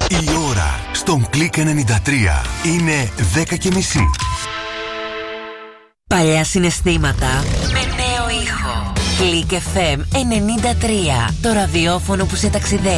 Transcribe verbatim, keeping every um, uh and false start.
Η ώρα στον Κλικ ενενήντα τρία είναι δέκα και μισή. Παλιά συναισθήματα με νέο ήχο. Κλικ εφ εμ ενενήντα τρία. Το ραδιόφωνο που σε ταξιδεύει.